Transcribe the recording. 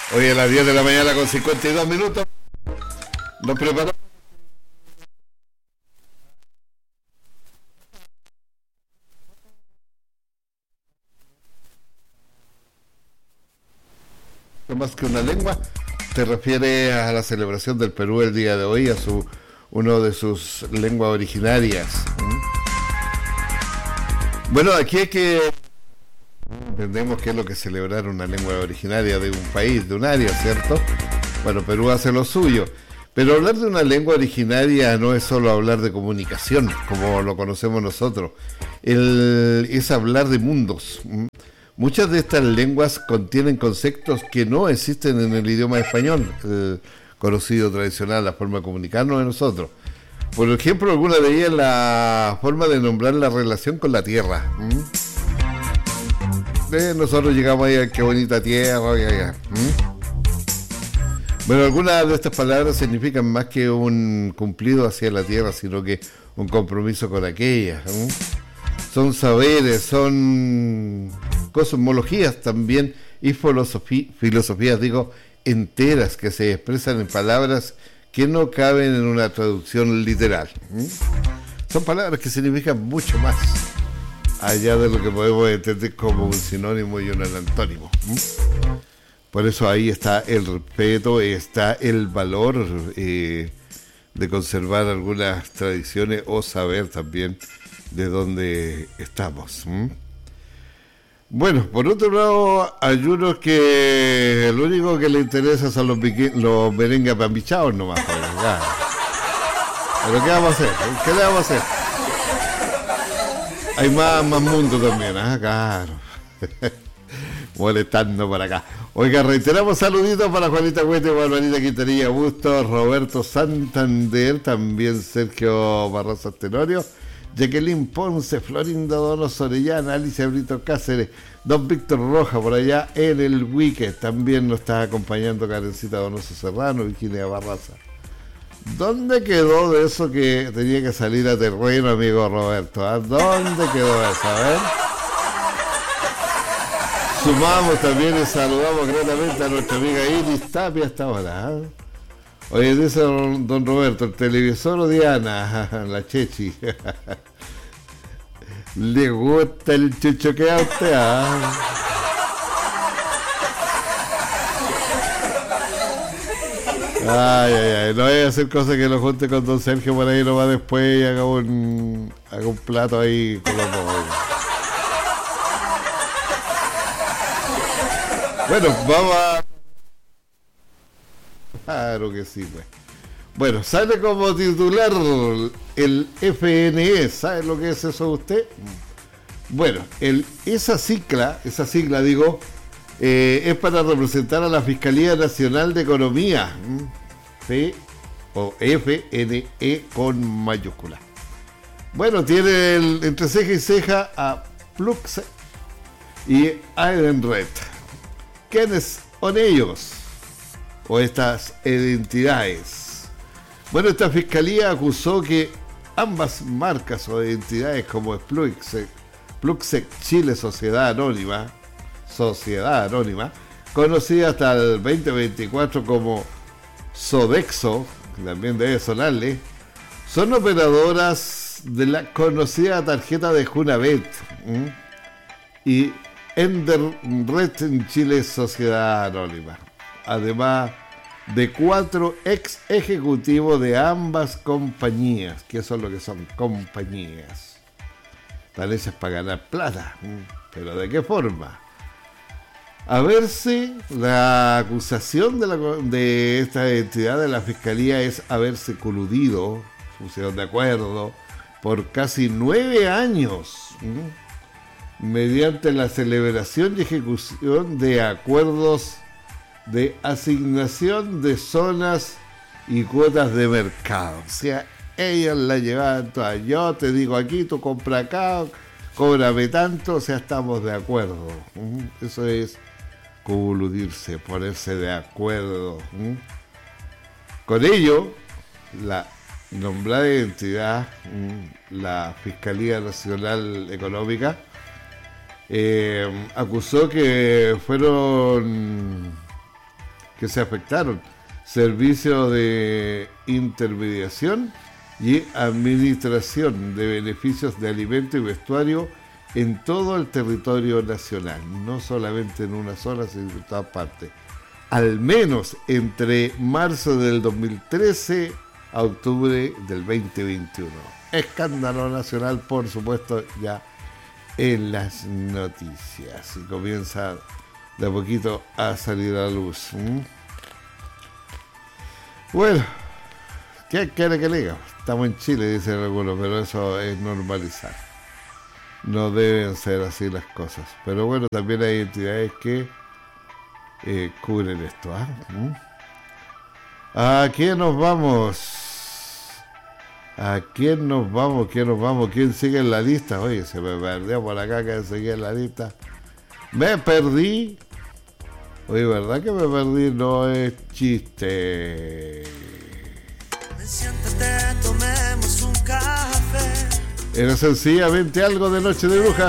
Hoy a las 10 de la mañana con 52 minutos. Nos preparamos más que una lengua. Te refiere a la celebración del Perú el día de hoy, a uno de sus lenguas originarias. Bueno, aquí hay que entendemos qué es lo que es celebrar una lengua originaria de un país, de un área, ¿cierto? Bueno, Perú hace lo suyo. Pero hablar de una lengua originaria no es solo hablar de comunicación, como lo conocemos nosotros. Es hablar de mundos. Muchas de estas lenguas contienen conceptos que no existen en el idioma español, conocido tradicional, la forma de comunicarnos de nosotros. Por ejemplo, alguna de ellas es la forma de nombrar la relación con la tierra. Nosotros llegamos ahí a qué bonita tierra. Bueno, algunas de estas palabras significan más que un cumplido hacia la tierra, sino que un compromiso con aquella. Son saberes, son cosmologías también y filosofías, enteras que se expresan en palabras que no caben en una traducción literal. Son palabras que significan mucho más allá de lo que podemos entender como un sinónimo y un antónimo. Por eso ahí está el respeto, está el valor de conservar algunas tradiciones o saber también de dónde estamos. Bueno, por otro lado, hay unos que lo único que les interesa son los merengues apambichados nomás. Pero ¿qué vamos a hacer? ¿Qué le vamos a hacer? Hay más mundo también, claro. Molestando por acá. Oiga, reiteramos saluditos para Juanita Cuete, Barbarita Quintanilla Bustos, Roberto Santander, también Sergio Barroso Tenorio, Jacqueline Ponce, Florinda Donoso Orellana, Alicia Brito Cáceres, don Víctor Roja por allá en el Wicked. También nos está acompañando Karencita Donoso Serrano, Virginia Barraza. ¿Dónde quedó de eso que tenía que salir a terreno, amigo Roberto? ¿Dónde quedó eso? A ver. Sumamos también y saludamos gratamente a nuestra amiga Iris Tapia hasta ahora. Oye, dice don Roberto, el televisor o Diana, la Chechi. ¿Le gusta el chuchoqueo a usted? Ay, no voy a hacer cosas que lo junte con don Sergio por ahí nomás después y haga un plato ahí con los dos. Bueno, vamos a... Claro que sí, pues. Bueno, sale como titular el FNE. ¿Sabe lo que es eso usted? Bueno, esa sigla digo, es para representar a la Fiscalía Nacional de Economía, o FNE con mayúscula. Bueno, tiene entre ceja y ceja a Plux y Edenred. ¿Quiénes son ellos? O estas entidades. Bueno, esta fiscalía acusó que ambas marcas o entidades como Pluxec Chile Sociedad Anónima, conocida hasta el 2024 como Sodexo, también debe sonarle, son operadoras de la conocida tarjeta de Junabet y Enderred en Chile Sociedad Anónima, además de 4 ex ejecutivos de ambas compañías, que son lo que son compañías. Están hechas para ganar plata, pero ¿de qué forma? A ver si la acusación de esta entidad de la Fiscalía es haberse coludido, pusieron de acuerdo, por casi 9 años, mediante la celebración y ejecución de acuerdos de asignación de zonas y cuotas de mercado. O sea, ellas la llevaban todas. Yo te digo aquí, tú compra acá, cóbrame tanto, o sea, estamos de acuerdo. Eso es coludirse, ponerse de acuerdo. Con ello, la nombrada entidad, la Fiscalía Nacional Económica, acusó que fueron que se afectaron: servicio de intermediación y administración de beneficios de alimento y vestuario en todo el territorio nacional, no solamente en una zona, sino en todas partes, al menos entre marzo del 2013 a octubre del 2021. Escándalo nacional, por supuesto, ya en las noticias, y comienza de a poquito a salir a la luz. Bueno, ¿qué quiere que le diga? Estamos en Chile, dicen algunos, pero eso es normalizar. No deben ser así las cosas. Pero bueno, también hay entidades que cubren esto. ¿A quién nos vamos? ¿A quién nos vamos? ¿Quién sigue en la lista? Oye, se me perdió por acá que seguía en la lista. Me perdí. Oye, ¿verdad que me perdí? No es chiste. Siéntate, tomemos un café. Era sencillamente algo de Noche de Brujas.